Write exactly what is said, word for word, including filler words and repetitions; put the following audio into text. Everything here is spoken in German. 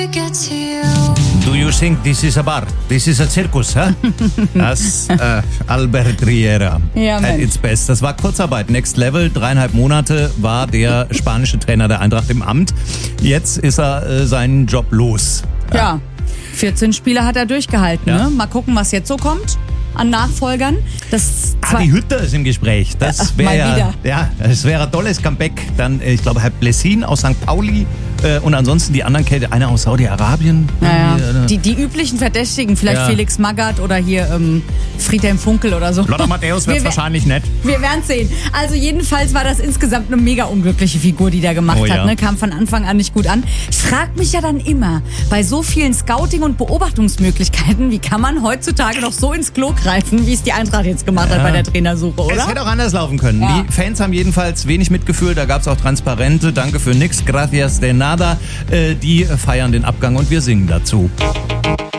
Do you think this is a bar? This is a circus, huh? Das äh, Albert Riera Ja, at Mensch. its best. Das war Kurzarbeit, Next Level. Dreieinhalb Monate war der spanische Trainer der Eintracht im Amt. Jetzt ist er äh, seinen Job los. Ja, vierzehn Spiele hat er durchgehalten. Ja. Ne? Mal gucken, was jetzt so kommt an Nachfolgern. Das Ah, die Hütter ist im Gespräch. Das Ja, mal wäre wieder. ja, das wäre ein tolles Comeback. Dann, äh, ich glaube, Herr Blessin aus Sankt Pauli äh, und ansonsten die anderen Kälte, einer aus Saudi-Arabien. Naja, Äh, die, die üblichen Verdächtigen, vielleicht Ja. Felix Magath oder hier ähm, Friedhelm Funkel oder so. Lothar Matthäus wird Wir- wahrscheinlich nicht. Wir werden sehen. Also jedenfalls war das insgesamt eine mega unglückliche Figur, die der gemacht Oh ja. hat. Ne? Kam von Anfang an nicht gut an. Ich frage mich ja dann immer, bei so vielen Scouting- und Beobachtungsmöglichkeiten, wie kann man heutzutage noch so ins Klo greifen, wie es die Eintracht jetzt gemacht hat Ja. bei der Trainersuche, Es oder? hätte auch anders laufen können. Ja. Die Fans haben jedenfalls wenig Mitgefühl. Da gab es auch Transparente. Danke für nix. Gracias de nada. Äh, die feiern den Abgang und wir singen dazu.